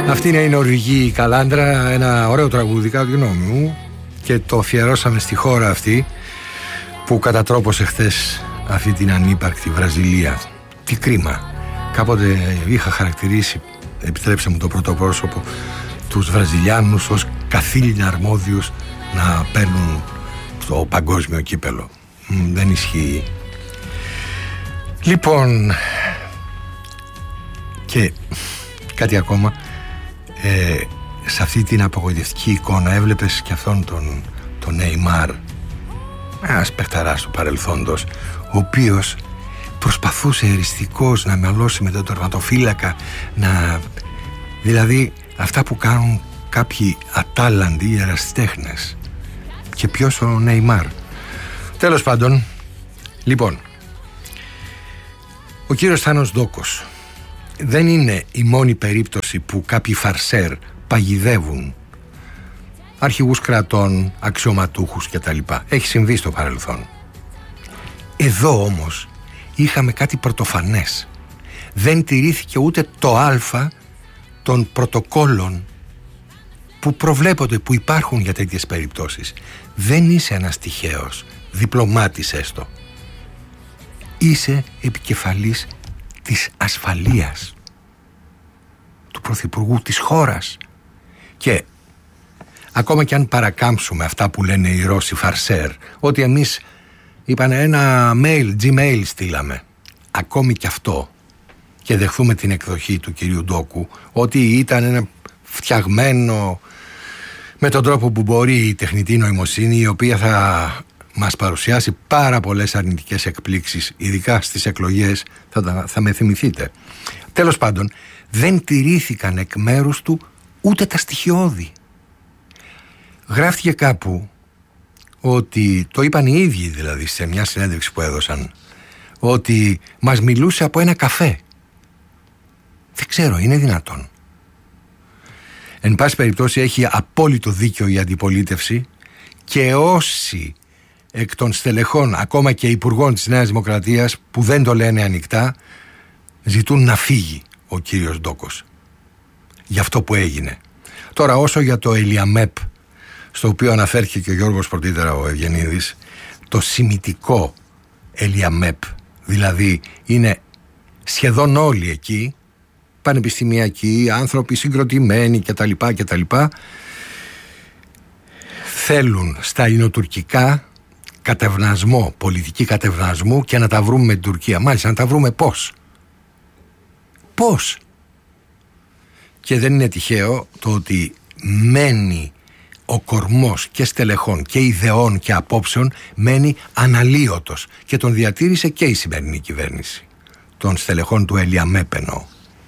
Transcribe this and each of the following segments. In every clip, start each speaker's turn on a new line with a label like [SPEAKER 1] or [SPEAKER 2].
[SPEAKER 1] Αυτή είναι η Νορβηγή Καλάντρα, ένα ωραίο τραγούδι κατά τη γνώμη μου, και το αφιερώσαμε στη χώρα αυτή που κατατρόπωσε χθες αυτή την ανύπαρκτη Βραζιλία. Τι κρίμα. Κάποτε είχα χαρακτηρίσει, επιτρέψτε μου το πρωτοπρόσωπο, τους Βραζιλιάνους ως καθήλυνα αρμόδιους να παίρνουν στο παγκόσμιο κύπελο. Δεν ισχύει. Λοιπόν, και κάτι ακόμα, σε αυτή την απογοητευτική εικόνα έβλεπες και αυτόν τον Νεϊμάρ, ένας παιχταράς του παρελθόντος, ο οποίος προσπαθούσε εριστικός να μαλώσει με τον τερματοφύλακα, δηλαδή αυτά που κάνουν κάποιοι ατάλλαντοι ερασιτέχνες. Και ποιος? ο Νεϊμάρ. Τέλος πάντων, λοιπόν, ο κύριος Θάνος Ντόκος δεν είναι η μόνη περίπτωση που κάποιοι φαρσέρ παγιδεύουν αρχηγούς κρατών, αξιωματούχους κτλ. Έχει συμβεί στο παρελθόν. Εδώ όμως είχαμε κάτι πρωτοφανές. Δεν τηρήθηκε ούτε το α των πρωτοκόλων που προβλέπονται, που υπάρχουν για τέτοιες περιπτώσεις. Δεν είσαι ένας τυχαίος διπλωμάτης έστω. Είσαι επικεφαλής της ασφαλείας του πρωθυπουργού της χώρας. Και ακόμα και αν παρακάμψουμε αυτά που λένε οι Ρώσοι φαρσέρ, ότι εμείς είπανε ένα Gmail στείλαμε, ακόμη και αυτό, και δεχθούμε την εκδοχή του κυρίου Ντόκου ότι ήταν ένα φτιαγμένο με τον τρόπο που μπορεί η τεχνητή νοημοσύνη, η οποία θα μας παρουσιάσει πάρα πολλές αρνητικές εκπλήξεις, ειδικά στις εκλογές, θα με θυμηθείτε. Τέλος πάντων, δεν τηρήθηκαν εκ μέρους του ούτε τα στοιχειώδη. Γράφτηκε κάπου ότι, το είπαν οι ίδιοι δηλαδή σε μια συνέντευξη που έδωσαν, ότι μας μιλούσε από ένα καφέ. Δεν ξέρω, είναι δυνατόν? Εν πάση περιπτώσει, έχει απόλυτο δίκιο η αντιπολίτευση, και όσοι εκ των στελεχών, ακόμα και υπουργών της Νέας Δημοκρατίας, που δεν το λένε ανοιχτά, ζητούν να φύγει ο κύριος Ντόκος για αυτό που έγινε. Τώρα, όσο για το Ελιαμέπ, στο οποίο αναφέρθηκε και ο Γιώργος πρωτήτερα ο Ευγενίδης, το σημιτικό Ελιαμέπ, δηλαδή είναι σχεδόν όλοι εκεί, πανεπιστημιακοί, άνθρωποι συγκροτημένοι κτλ, θέλουν στα ελληνοτουρκικά κατευνασμό, πολιτική κατευνασμού, και να τα βρούμε με την Τουρκία. Μάλιστα, να τα βρούμε πώς? Και δεν είναι τυχαίο το ότι μένει ο κορμός και στελεχών και ιδεών και απόψεων, μένει αναλύωτος, και τον διατήρησε και η σημερινή κυβέρνηση των στελεχών του Ελιαμέπ εννοώ.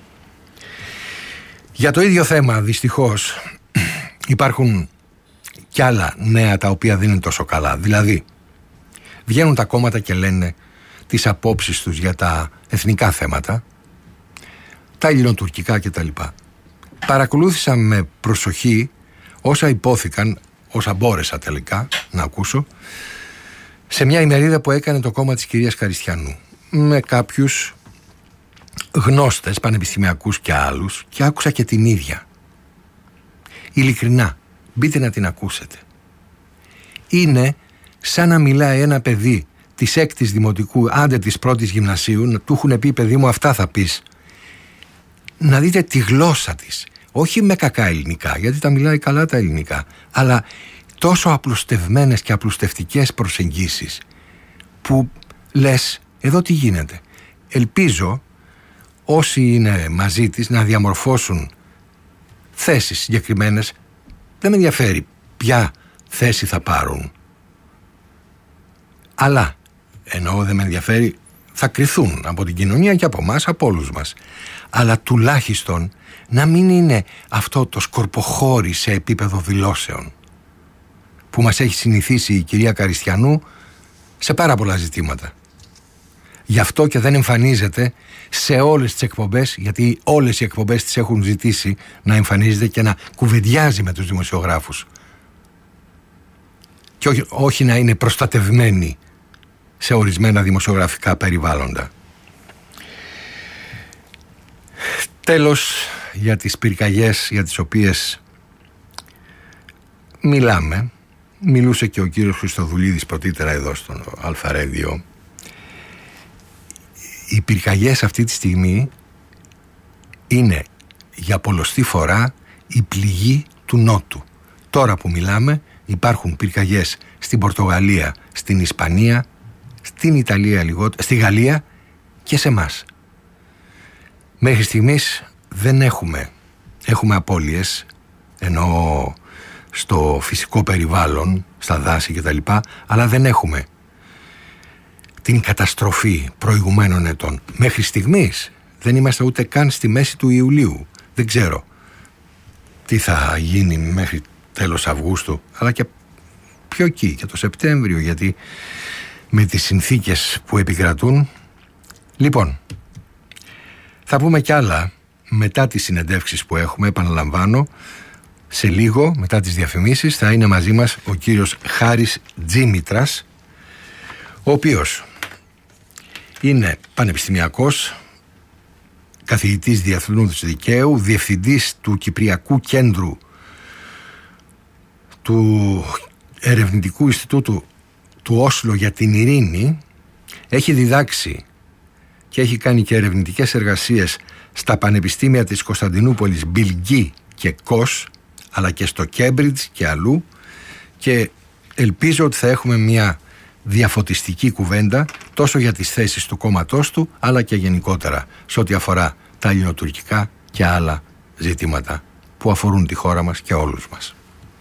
[SPEAKER 1] Για το ίδιο θέμα δυστυχώς υπάρχουν κι άλλα νέα τα οποία δεν είναι τόσο καλά. Δηλαδή βγαίνουν τα κόμματα και λένε τις απόψεις τους για τα εθνικά θέματα, τα ελληνοτουρκικά κτλ. Παρακολούθησα με προσοχή όσα υπόθηκαν, όσα μπόρεσα τελικά να ακούσω, σε μια ημερίδα που έκανε το κόμμα της κυρίας Καριστιανού, με κάποιους γνώστες πανεπιστημιακούς και άλλους, και άκουσα και την ίδια. Ειλικρινά, μπείτε να την ακούσετε. Είναι σαν να μιλάει ένα παιδί της 6ης δημοτικού, άντε της 1ης γυμνασίου, να του έχουν πει, παιδί μου, αυτά θα πεις. Να δείτε τη γλώσσα της, όχι με κακά ελληνικά, γιατί τα μιλάει καλά τα ελληνικά, αλλά τόσο απλουστευμένες και απλουστευτικές προσεγγίσεις που λες, εδώ τι γίνεται? Ελπίζω όσοι είναι μαζί της να διαμορφώσουν θέσεις συγκεκριμένες. Δεν με ενδιαφέρει ποια θέση θα πάρουν, αλλά εννοώ δεν με ενδιαφέρει, θα κριθούν από την κοινωνία και από εμάς, από όλους μας, αλλά τουλάχιστον να μην είναι αυτό το σκορποχώρι σε επίπεδο δηλώσεων που μας έχει συνηθίσει η κυρία Καριστιανού σε πάρα πολλά ζητήματα. Γι' αυτό και δεν εμφανίζεται σε όλες τις εκπομπές, γιατί όλες οι εκπομπές τις έχουν ζητήσει να εμφανίζεται και να κουβεντιάζει με τους δημοσιογράφους, και όχι να είναι προστατευμένη σε ορισμένα δημοσιογραφικά περιβάλλοντα. Τέλος, για τις πυρκαγιές για τις οποίες μιλούσε και ο κύριος Χριστοδουλίδης πρωτήτερα εδώ στον Αλφα Radio. Οι πυρκαγιές αυτή τη στιγμή είναι για πολλοστή φορά η πληγή του Νότου. Τώρα που μιλάμε υπάρχουν πυρκαγιές στην Πορτογαλία, στην Ισπανία, στην Ιταλία λιγότερο, στη Γαλλία και σε εμάς. Μέχρι στιγμής δεν έχουμε απώλειες, εννοώ στο φυσικό περιβάλλον, στα δάση κτλ, αλλά δεν έχουμε την καταστροφή προηγουμένων ετών. Μέχρι στιγμής δεν είμαστε ούτε καν στη μέση του Ιουλίου. Δεν ξέρω τι θα γίνει μέχρι τέλος Αυγούστου, αλλά και πιο εκεί, και το Σεπτέμβριο, γιατί με τις συνθήκες που επικρατούν. Λοιπόν, θα πούμε κι άλλα μετά τις συνεντεύξεις που έχουμε, επαναλαμβάνω. Σε λίγο, μετά τις διαφημίσεις, θα είναι μαζί μας ο κύριος Χάρης Τζίμητρας, ο οποίος είναι πανεπιστημιακός, καθηγητής διεθνούς δικαίου, διευθυντής του Κυπριακού Κέντρου του Ερευνητικού Ινστιτούτου του Όσλο για την Ειρήνη. Έχει διδάξει και έχει κάνει και ερευνητικές εργασίες στα πανεπιστήμια της Κωνσταντινούπολης, Μπιλγκή και Κος, αλλά και στο Κέμπριτζ και αλλού, και ελπίζω ότι θα έχουμε μια διαφωτιστική κουβέντα τόσο για τις θέσεις του κόμματός του, αλλά και γενικότερα σε ό,τι αφορά τα ελληνοτουρκικά και άλλα ζητήματα που αφορούν τη χώρα μας και όλους μας.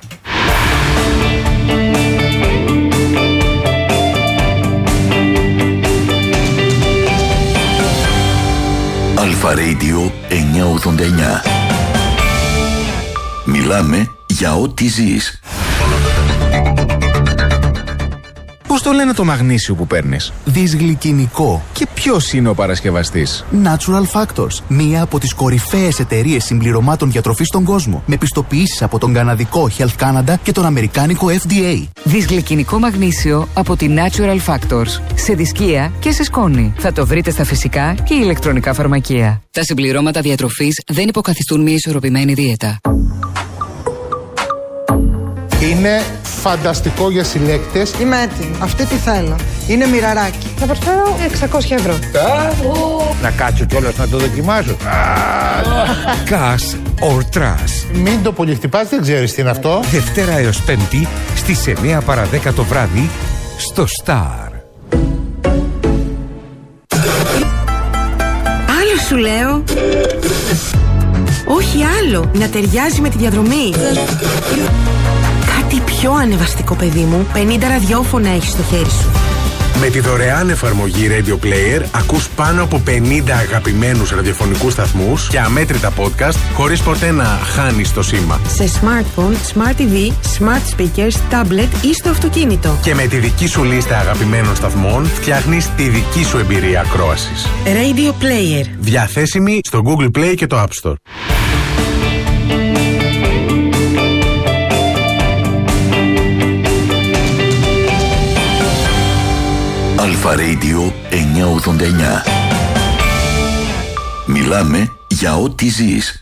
[SPEAKER 2] Αλφα Radio 989. Μιλάμε για ό,τι ζεις.
[SPEAKER 3] Πώς το λένε το μαγνήσιο που παίρνεις? Δυσγλυκινικό. Και ποιος είναι ο παρασκευαστής?
[SPEAKER 4] Natural Factors, μία από τις κορυφαίες εταιρείες συμπληρωμάτων διατροφής στον κόσμο, με πιστοποιήσεις από τον καναδικό Health Canada και τον αμερικάνικο FDA.
[SPEAKER 5] Δυσγλυκινικό μαγνήσιο από τη Natural Factors. Σε δισκία και σε σκόνη. Θα το βρείτε στα φυσικά και ηλεκτρονικά φαρμακεία. Τα συμπληρώματα διατροφής δεν υποκαθιστούν μια ισορροπημένη δίαιτα.
[SPEAKER 6] Είναι φανταστικό για συλλέκτες.
[SPEAKER 7] Είμαι έτοιμη. Αυτή τι θέλω. Είναι μοιραράκι.
[SPEAKER 8] Θα προσφέρω 600 ευρώ.
[SPEAKER 6] Να κάτσω κιόλας να το δοκιμάσω.
[SPEAKER 9] Cash or Trash.
[SPEAKER 6] Μην το πολύ χτυπάς, δεν ξέρεις τι είναι αυτό.
[SPEAKER 9] Δευτέρα έως Πέμπτη στις 9 παρά 10 το βράδυ στο Star.
[SPEAKER 8] Άλλο σου λέω. Όχι άλλο. Να ταιριάζει με τη διαδρομή. Κάτι πιο ανεβαστικό, παιδί μου. 50 ραδιόφωνα έχεις στο χέρι σου.
[SPEAKER 10] Με τη δωρεάν εφαρμογή Radio Player ακούς πάνω από 50 αγαπημένους ραδιοφωνικούς σταθμούς και αμέτρητα podcast χωρίς ποτέ να χάνεις το σήμα.
[SPEAKER 8] Σε smartphone, smart TV, smart speakers, tablet ή στο αυτοκίνητο.
[SPEAKER 10] Και με τη δική σου λίστα αγαπημένων σταθμών φτιάχνεις τη δική σου εμπειρία ακρόασης.
[SPEAKER 8] Radio Player.
[SPEAKER 10] Διαθέσιμη στο Google Play και το App Store.
[SPEAKER 2] Αλφα Radio 989. Μιλάμε για ό,τι ζεις.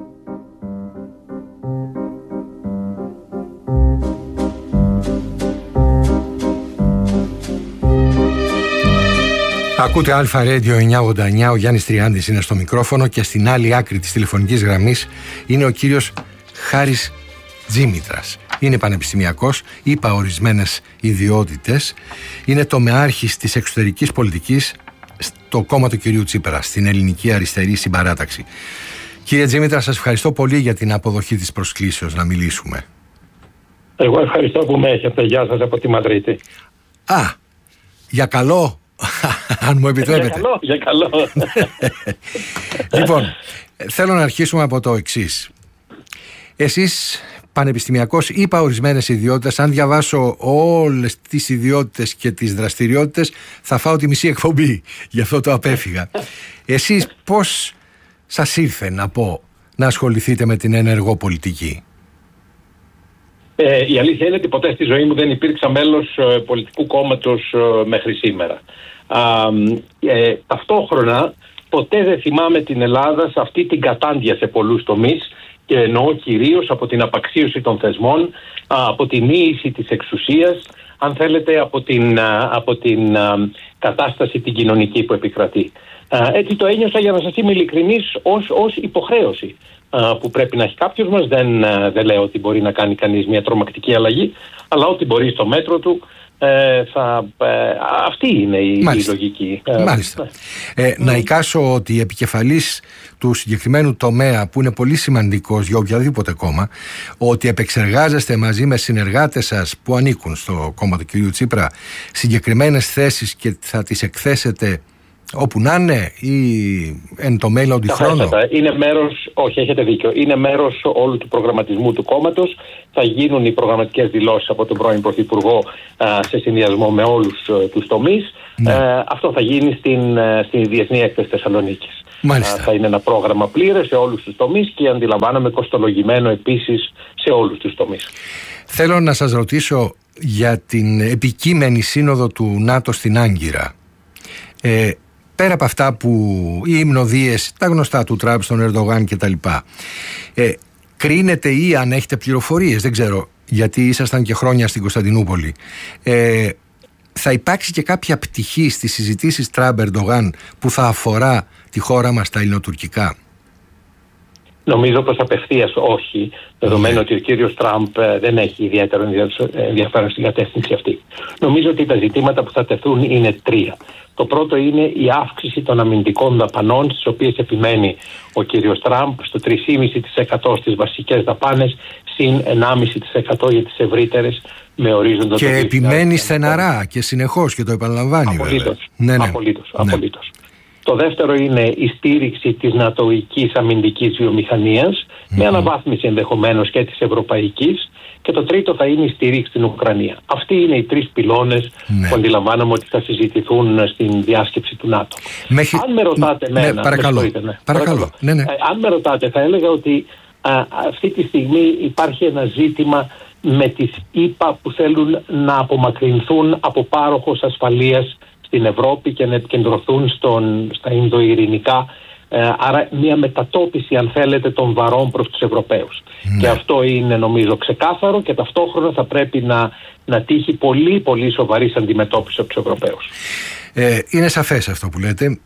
[SPEAKER 1] Ακούτε Αλφα Radio 989, ο Γιάννης Τριάντης είναι στο μικρόφωνο και στην άλλη άκρη της τηλεφωνικής γραμμής είναι ο κύριος Χάρης Τζίμητρας. Είναι πανεπιστημιακός, είπα ορισμένες ιδιότητες, είναι τομεάρχης της εξωτερικής πολιτικής στο κόμμα του κυρίου Τσίπρα, στην Ελληνική Αριστερή Συμπαράταξη. Κύριε Τζίμητρα, σας ευχαριστώ πολύ για την αποδοχή της προσκλήσεως να μιλήσουμε.
[SPEAKER 11] Εγώ ευχαριστώ που με έχετε. Γεια σας από τη Μαδρίτη.
[SPEAKER 1] Α, για καλό, αν μου επιτρέπετε.
[SPEAKER 11] Για καλό.
[SPEAKER 1] Λοιπόν, θέλω να αρχίσουμε από το εξής. Εσείς πανεπιστημιακός, είπα ορισμένες ιδιότητες. Αν διαβάσω όλες τις ιδιότητες και τις δραστηριότητες θα φάω τη μισή εκπομπή. Γι' αυτό το απέφυγα. Εσείς πώς σας ήρθε να ασχοληθείτε με την ενεργό πολιτική?
[SPEAKER 11] Η αλήθεια είναι ότι ποτέ στη ζωή μου δεν υπήρξα μέλος πολιτικού κόμματος μέχρι σήμερα. Ταυτόχρονα ποτέ δεν θυμάμαι την Ελλάδα σε αυτή την κατάντια σε πολλούς τομείς, και εννοώ κυρίως από την απαξίωση των θεσμών, από την ύηση της εξουσίας, αν θέλετε, από την κατάσταση την κοινωνική που επικρατεί. Έτσι το ένιωσα, για να σας είμαι ειλικρινής, ως υποχρέωση που πρέπει να έχει κάποιος μας. Δεν λέω ότι μπορεί να κάνει κανείς μια τρομακτική αλλαγή, αλλά ό,τι μπορεί στο μέτρο του. Αυτή είναι η λογική.
[SPEAKER 1] Μάλιστα. Να εικάσω ότι η επικεφαλής του συγκεκριμένου τομέα, που είναι πολύ σημαντικός για οποιαδήποτε κόμμα, ότι επεξεργάζεστε μαζί με συνεργάτες σας που ανήκουν στο κόμμα του κ. Τσίπρα συγκεκριμένες θέσεις και θα τις εκθέσετε όπου να είναι, ή εν το μέλλον χρόνο?
[SPEAKER 11] Είναι μέρος, όχι, έχετε δίκιο, είναι μέρος όλου του προγραμματισμού του κόμματος. Θα γίνουν οι προγραμματικές δηλώσεις από τον πρώην Πρωθυπουργό σε συνδυασμό με όλους τους τομείς. Αυτό θα γίνει στην Διεθνή Έκθεση Θεσσαλονίκης. Θα είναι ένα πρόγραμμα πλήρες σε όλους τους τομείς και αντιλαμβάνομαι κοστολογημένο επίσης σε όλους τους τομείς.
[SPEAKER 1] Θέλω να σας ρωτήσω για την επικείμενη σύνοδο του ΝΑΤΟ στην Άγκυρα. Πέρα από αυτά που οι υμνοδίες, τα γνωστά του Τραμπ στον Ερντογάν κτλ. Κρίνεται, ή αν έχετε πληροφορίες, δεν ξέρω, γιατί ήσασταν και χρόνια στην Κωνσταντινούπολη, θα υπάρξει και κάποια πτυχή στις συζητήσεις Τραμπ-Ερντογάν που θα αφορά τη χώρα μας, τα ελληνοτουρκικά?
[SPEAKER 11] Νομίζω πως απευθείας όχι, δεδομένου ότι ο κύριος Τραμπ δεν έχει ιδιαίτερο ενδιαφέρον στην κατεύθυνση αυτή. Νομίζω ότι τα ζητήματα που θα τεθούν είναι τρία. Το πρώτο είναι η αύξηση των αμυντικών δαπανών, στις οποίες επιμένει ο κύριος Τραμπ, στο 3,5% στις βασικές δαπάνες, συν 1,5% για τις ευρύτερες, με ορίζοντα.
[SPEAKER 1] Και επιμένει στεναρά και συνεχώς και το επαναλαμβάνει.
[SPEAKER 11] Απολύτως. Το δεύτερο είναι η στήριξη της νατοικής αμυντικής βιομηχανίας, με αναβάθμιση ενδεχομένως και της ευρωπαϊκής. Και το τρίτο θα είναι η στήριξη στην Ουκρανία. Αυτοί είναι οι τρεις πυλώνες που αντιλαμβάνομαι ότι θα συζητηθούν στην διάσκεψη του ΝΑΤΟ. Αν με ρωτάτε εμένα,
[SPEAKER 1] παρακαλώ.
[SPEAKER 11] Αν με ρωτάτε, θα έλεγα ότι αυτή τη στιγμή υπάρχει ένα ζήτημα με τις ΗΠΑ που θέλουν να απομακρυνθούν από πάροχος ασφαλείας στην Ευρώπη και να επικεντρωθούν στα Ινδοειρηνικά. Άρα μια μετατόπιση, αν θέλετε, των βαρών προς τους Ευρωπαίους. Και αυτό είναι, νομίζω, ξεκάθαρο, και ταυτόχρονα θα πρέπει να τύχει πολύ πολύ σοβαρής αντιμετώπισης από τους Ευρωπαίους.
[SPEAKER 1] Είναι σαφές αυτό που λέτε.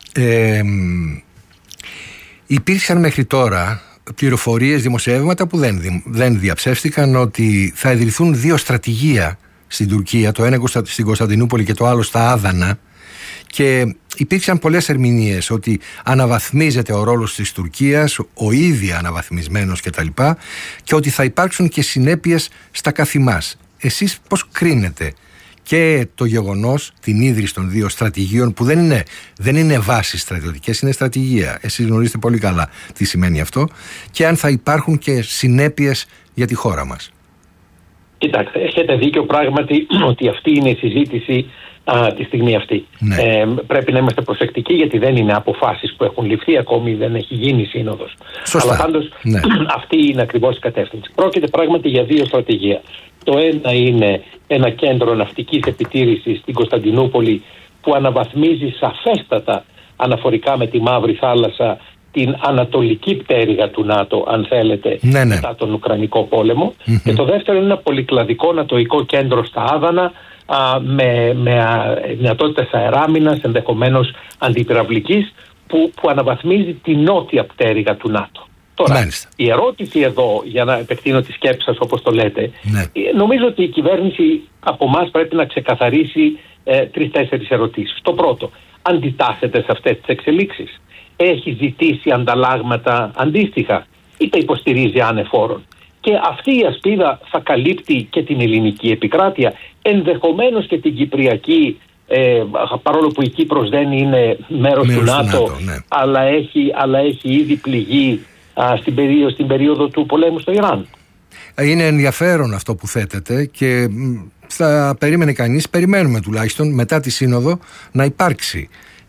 [SPEAKER 1] Υπήρξαν μέχρι τώρα πληροφορίες, δημοσιεύματα που δεν διαψεύστηκαν, ότι θα ιδρυθούν δύο στρατηγία στην Τουρκία, το ένα στην Κωνσταντινούπολη και το άλλο στα Άδανα. Και υπήρξαν πολλές ερμηνείες ότι αναβαθμίζεται ο ρόλος της Τουρκίας, ο ίδια αναβαθμισμένος κτλ. Και ότι θα υπάρξουν και συνέπειες στα καθημάς. Εσείς πώς κρίνετε και το γεγονός, την ίδρυση των δύο στρατηγίων, που δεν είναι βάσεις στρατιωτικές, είναι στρατηγία? Εσείς γνωρίζετε πολύ καλά τι σημαίνει αυτό, και αν θα υπάρχουν και συνέπειες για τη χώρα μας?
[SPEAKER 11] Κοιτάξτε, έχετε δίκιο πράγματι ότι αυτή είναι η συζήτηση τη στιγμή αυτή. Πρέπει να είμαστε προσεκτικοί, γιατί δεν είναι αποφάσεις που έχουν ληφθεί, ακόμη δεν έχει γίνει σύνοδος. Αλλά πάντως αυτή είναι ακριβώς η κατεύθυνση. Πρόκειται πράγματι για δύο στρατηγία. Το ένα είναι ένα κέντρο ναυτικής επιτήρησης στην Κωνσταντινούπολη, που αναβαθμίζει σαφέστατα αναφορικά με τη Μαύρη Θάλασσα την ανατολική πτέρυγα του ΝΑΤΟ, αν θέλετε, μετά τον Ουκρανικό πόλεμο. Και το δεύτερο είναι ένα πολυκλαδικό νατοϊκό κέντρο στα Άδανα, με δυνατότητες αεράμινας, ενδεχομένως αντιπυραυλικής, που αναβαθμίζει την νότια πτέρυγα του ΝΑΤΟ. Τώρα, η ερώτηση εδώ, για να επεκτείνω τη σκέψη σας όπως το λέτε, νομίζω ότι η κυβέρνηση από εμάς πρέπει να ξεκαθαρίσει 3-4 ερωτήσεις. Το πρώτο, αντιτάσσεται σε αυτές τις εξελίξεις? Έχει ζητήσει ανταλλάγματα αντίστοιχα, ή τα υποστηρίζει ανεφόρον? Και αυτή η ασπίδα θα καλύπτει και την ελληνική επικράτεια, ενδεχομένως και την κυπριακή, παρόλο που η Κύπρος δεν είναι μέρος του ΝΑΤΟ, αλλά έχει ήδη πληγεί στην περίοδο του πολέμου στο Ιράν.
[SPEAKER 1] Είναι ενδιαφέρον αυτό που θέτετε, και θα περίμενε κανείς, περιμένουμε τουλάχιστον μετά τη σύνοδο, να υπάρξει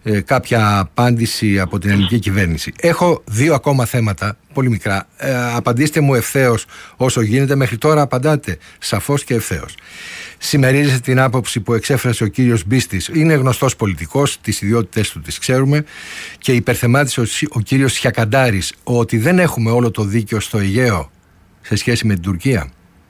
[SPEAKER 1] κάποια απάντηση από την ελληνική κυβέρνηση. Έχω 2 ακόμα θέματα, πολύ μικρά. Απαντήστε μου ευθέως όσο γίνεται. Μέχρι τώρα απαντάτε σαφώς και ευθέως. Συμμερίζεται την άποψη που εξέφρασε ο κύριος Μπίστης? Είναι γνωστός πολιτικός, τις ιδιότητες του τις ξέρουμε, και υπερθεμάτισε ο κύριος Χιακαντάρης ότι δεν έχουμε όλο το δίκαιο στο Αιγαίο σε σχέση με την Τουρκία.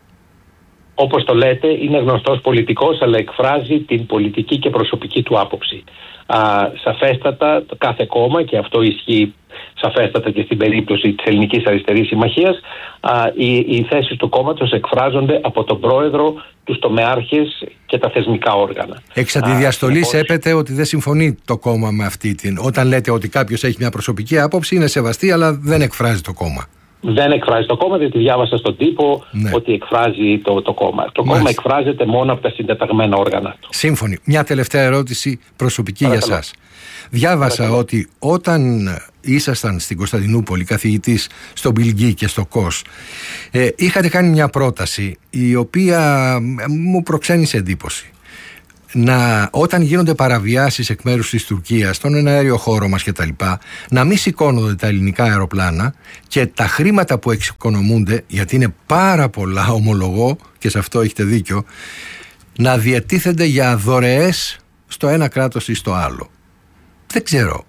[SPEAKER 11] Όπως το λέτε, είναι γνωστός πολιτικός, αλλά εκφράζει την πολιτική και προσωπική του άποψη. Σαφέστατα, κάθε κόμμα, και αυτό ισχύει σαφέστατα και στην περίπτωση της Ελληνικής Αριστερής Συμμαχίας, οι θέσεις του κόμματος εκφράζονται από τον πρόεδρο, τους τομεάρχες και τα θεσμικά όργανα.
[SPEAKER 1] Εξ αντιδιαστολής έπεται ότι δεν συμφωνεί το κόμμα με αυτή την... Όταν λέτε ότι κάποιος έχει μια προσωπική άποψη, είναι σεβαστή, αλλά δεν εκφράζει το κόμμα.
[SPEAKER 11] Δεν εκφράζει το κόμμα, διότι διάβασα στον τύπο ότι εκφράζει το κόμμα. Το κόμμα εκφράζεται μόνο από τα συντεταγμένα όργανα του.
[SPEAKER 1] Σύμφωνοι. Μια τελευταία ερώτηση προσωπική για σας. Διάβασα ότι όταν ήσασταν στην Κωνσταντινούπολη καθηγητής στο Μπιλγκί και στο ΚΟΣ, είχατε κάνει μια πρόταση η οποία μου προξένησε εντύπωση. Όταν γίνονται παραβιάσεις εκ μέρους της Τουρκίας στον εναέριο χώρο μας κτλ., να μην σηκώνονται τα ελληνικά αεροπλάνα και τα χρήματα που εξοικονομούνται, γιατί είναι πάρα πολλά, ομολογώ, και σε αυτό έχετε δίκιο, να διατίθενται για δωρεές στο ένα κράτος ή στο άλλο. Δεν ξέρω.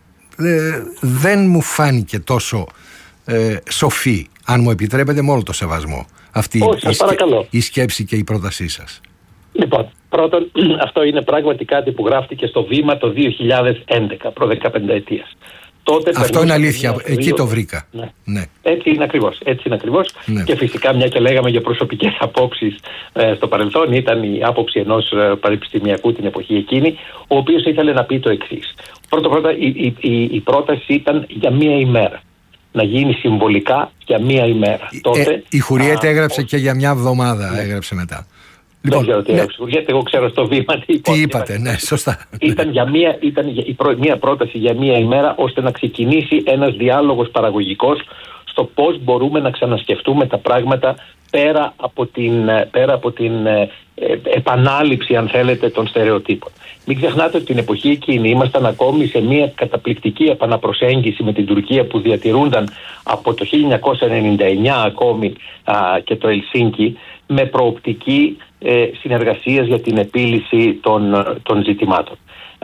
[SPEAKER 1] Δεν μου φάνηκε τόσο σοφή, αν μου επιτρέπετε, με όλο το σεβασμό, αυτή η σκέψη και η πρότασή σας.
[SPEAKER 11] Λοιπόν, πρώτον, αυτό είναι πράγματι κάτι που γράφτηκε στο Βήμα το 2011, προ 15 ετίας.
[SPEAKER 1] Αυτό είναι αλήθεια, εκεί το βρήκα.
[SPEAKER 11] Ναι. Έτσι είναι ακριβώς. Ναι. Και φυσικά, μια και λέγαμε για προσωπικές απόψεις στο παρελθόν, ήταν η άποψη ενός πανεπιστημιακού την εποχή εκείνη, ο οποίος ήθελε να πει το εξής. Πρώτα, η πρόταση ήταν για μία ημέρα. Να γίνει συμβολικά για μία ημέρα. Τότε,
[SPEAKER 1] η Χουριέτη έγραψε και για μια εβδομάδα, έγραψε μετά.
[SPEAKER 11] Δεν ξέρω τι έγραψε, γιατί εγώ ξέρω στο Βήμα
[SPEAKER 1] τι είπατε, ναι, σωστά.
[SPEAKER 11] Ήταν μια πρόταση για μία ημέρα, ώστε να ξεκινήσει ένας διάλογος παραγωγικός στο πώς μπορούμε να ξανασκεφτούμε τα πράγματα πέρα από την επανάληψη, αν θέλετε, των στερεοτύπων. Μην ξεχνάτε ότι την εποχή εκείνη ήμασταν ακόμη σε μια καταπληκτική επαναπροσέγγιση με την Τουρκία που διατηρούνταν από το 1999 ακόμη και το Ελσίνκι, με προοπτική συνεργασίας για την επίλυση των ζητημάτων.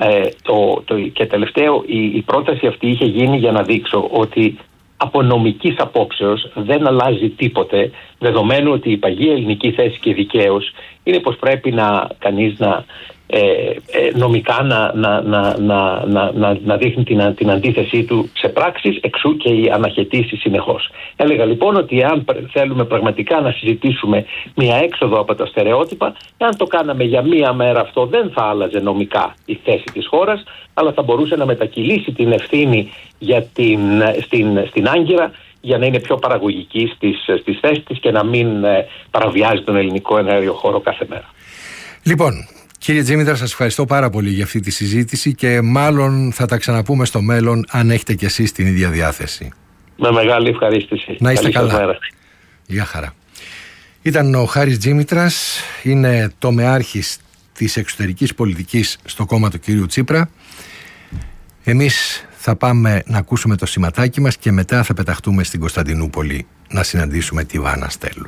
[SPEAKER 11] Και τελευταίο, η πρόταση αυτή είχε γίνει για να δείξω ότι από νομικής απόψεως δεν αλλάζει τίποτε, δεδομένου ότι η παγία ελληνική θέση και δικαίως είναι πως πρέπει κανείς νομικά να δείχνει την αντίθεσή του σε πράξεις, εξού και οι αναχαιτήσεις συνεχώς. Έλεγα λοιπόν ότι αν θέλουμε πραγματικά να συζητήσουμε μια έξοδο από τα στερεότυπα, αν το κάναμε για μία μέρα, αυτό δεν θα άλλαζε νομικά η θέση της χώρας, αλλά θα μπορούσε να μετακυλήσει την ευθύνη στην Άγκυρα για να είναι πιο παραγωγική στις θέσεις της και να μην παραβιάζει τον ελληνικό εναέριο χώρο κάθε μέρα.
[SPEAKER 1] Λοιπόν, κύριε Τζίμητρα, σας ευχαριστώ πάρα πολύ για αυτή τη συζήτηση και μάλλον θα τα ξαναπούμε στο μέλλον, αν έχετε κι εσείς την ίδια διάθεση.
[SPEAKER 11] Με μεγάλη ευχαρίστηση.
[SPEAKER 1] Να είστε καλά. Γεια χαρά. Ήταν ο Χάρης Τζίμητρας, είναι τομεάρχης της εξωτερικής πολιτικής στο κόμμα του κυρίου Τσίπρα. Εμείς θα πάμε να ακούσουμε το σηματάκι μας και μετά θα πεταχτούμε στην Κωνσταντινούπολη να συναντήσουμε τη Βάνα Στέλου.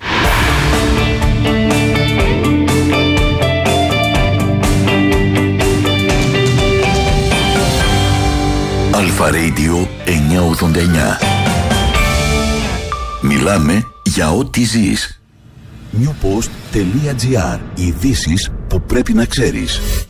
[SPEAKER 2] Αλφα Radio 989. Μιλάμε για ό,τι ζεις. Newpost.gr. Ειδήσεις που πρέπει να ξέρεις.